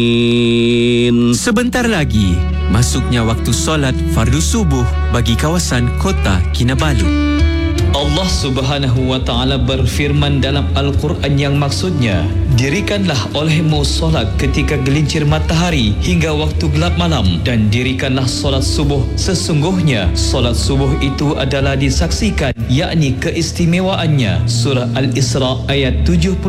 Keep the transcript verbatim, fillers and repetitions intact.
Sebentar lagi, masuknya waktu solat fardu subuh bagi kawasan Kota Kinabalu. Allah Subhanahu wa Ta'ala berfirman dalam Al-Quran yang maksudnya, dirikanlah olehmu solat ketika gelincir matahari hingga waktu gelap malam, dan dirikanlah solat subuh. Sesungguhnya solat subuh itu adalah disaksikan, yakni keistimewaannya. Surah Al-Isra ayat tujuh puluh